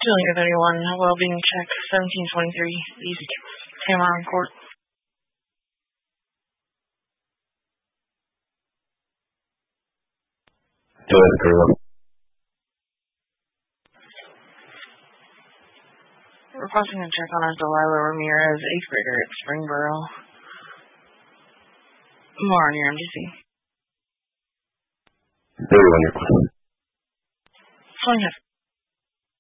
Julia 31, well-being check, 1723 East Tamaron Court. Julia 31. Requesting a check on a Delilah Ramirez, 8th grader at Springboro. More on your MDC. 31, your question. 20